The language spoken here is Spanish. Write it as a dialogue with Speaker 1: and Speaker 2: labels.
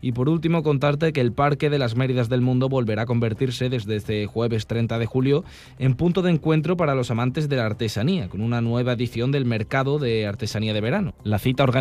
Speaker 1: Y por último, contarte que el Parque de las Méridas del Mundo volverá a convertirse desde este jueves 30 de julio en punto de encuentro para los amantes de la artesanía, con una nueva edición del mercado de artesanía de verano. La cita